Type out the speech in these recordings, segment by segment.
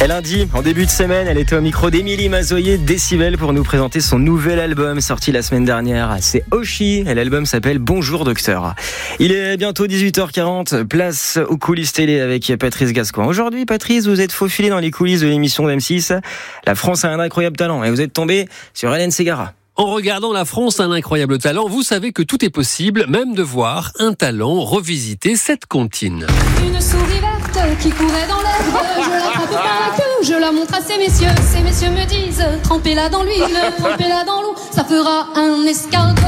Et lundi, en début de semaine, elle était au micro d'Émilie Mazoyer, Décibel, pour nous présenter son nouvel album sorti la semaine dernière. C'est Oshi et l'album s'appelle Bonjour Docteur. Il est bientôt 18h40, place aux coulisses télé avec Patrice Gascoigne. Aujourd'hui, Patrice, vous êtes faufilé dans les coulisses de l'émission d'M6. La France a un incroyable talent et vous êtes tombé sur Hélène Ségara. En regardant La France a un incroyable talent, vous savez que tout est possible, même de voir un talent revisiter cette comptine. Une souris verte qui courait dans l'herbe, je l'attrape par la queue, je la montre à ces messieurs me disent, trempez-la dans l'huile, trempez-la dans l'eau, ça fera un escargot.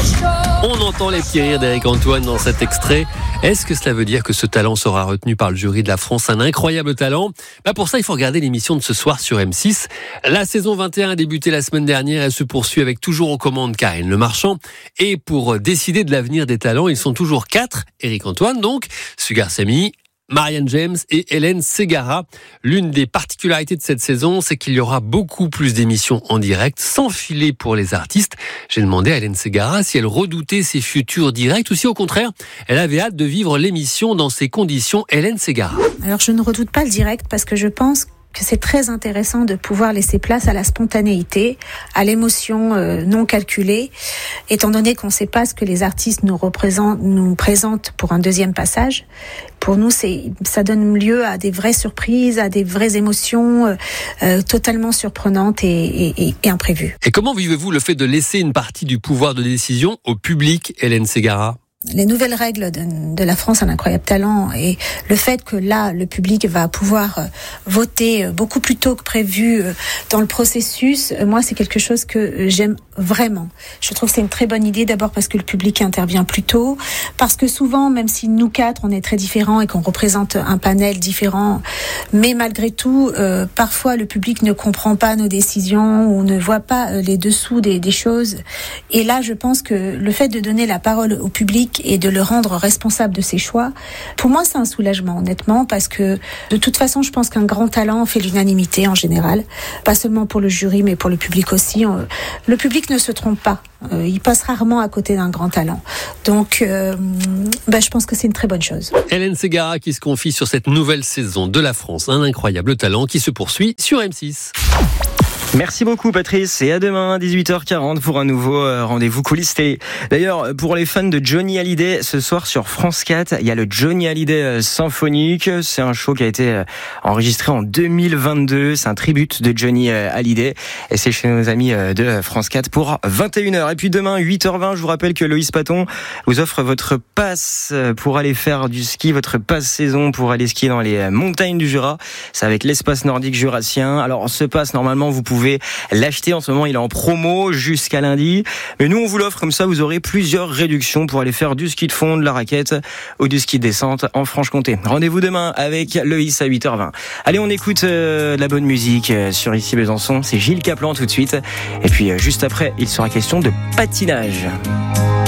On entend les petits rires d'Éric Antoine dans cet extrait. Est-ce que cela veut dire que ce talent sera retenu par le jury de La France un incroyable talent ? Pour ça, il faut regarder l'émission de ce soir sur M6. La saison 21 a débuté la semaine dernière, elle se poursuit avec toujours aux commandes Karine Le Marchand. Et pour décider de l'avenir des talents, ils sont toujours 4. Éric Antoine donc, Sugar Sammy, Marianne James et Hélène Ségara. L'une des particularités de cette saison, c'est qu'il y aura beaucoup plus d'émissions en direct, sans filet pour les artistes. J'ai demandé à Hélène Ségara si elle redoutait ses futurs directs ou si au contraire, elle avait hâte de vivre l'émission dans ces conditions. Hélène Ségara. Alors je ne redoute pas le direct parce que je pense que c'est très intéressant de pouvoir laisser place à la spontanéité, à l'émotion non calculée, étant donné qu'on ne sait pas ce que les artistes nous présentent pour un deuxième passage. Pour nous, ça donne lieu à des vraies surprises, à des vraies émotions totalement surprenantes et imprévues. Et comment vivez-vous le fait de laisser une partie du pouvoir de décision au public, Hélène Ségara ? Les nouvelles règles de La France a un incroyable talent et le fait que là, le public va pouvoir voter beaucoup plus tôt que prévu dans le processus, moi, c'est quelque chose que j'aime vraiment. Je trouve que c'est une très bonne idée, d'abord parce que le public intervient plus tôt, parce que souvent, même si nous 4, on est très différents et qu'on représente un panel différent, mais malgré tout, parfois, le public ne comprend pas nos décisions ou ne voit pas les dessous des choses. Et là, je pense que le fait de donner la parole au public et de le rendre responsable de ses choix, pour moi c'est un soulagement honnêtement, parce que de toute façon je pense qu'un grand talent fait l'unanimité en général, pas seulement pour le jury mais pour le public aussi. Le public ne se trompe pas, il passe rarement à côté d'un grand talent, donc je pense que c'est une très bonne chose. Hélène Ségara qui se confie sur cette nouvelle saison de La France, un incroyable talent qui se poursuit sur M6. Merci beaucoup Patrice et à demain 18h40 pour un nouveau rendez-vous coulisses télé. D'ailleurs, pour les fans de Johnny Hallyday, ce soir sur France 4, il y a le Johnny Hallyday Symphonique. C'est un show qui a été enregistré en 2022. C'est un tribute de Johnny Hallyday et c'est chez nos amis de France 4 pour 21h. Et puis demain 8h20, je vous rappelle que Loïs Paton vous offre votre passe pour aller faire du ski, votre passe saison pour aller skier dans les montagnes du Jura. C'est avec l'espace nordique jurassien. Alors ce passe, normalement, vous pouvez l'acheter en ce moment, il est en promo jusqu'à lundi. Mais nous, on vous l'offre comme ça, vous aurez plusieurs réductions pour aller faire du ski de fond, de la raquette ou du ski de descente en Franche-Comté. Rendez-vous demain avec Loïs à 8h20. Allez, on écoute de la bonne musique sur Ici Besançon. C'est Gilles Caplan tout de suite. Et puis juste après, il sera question de patinage.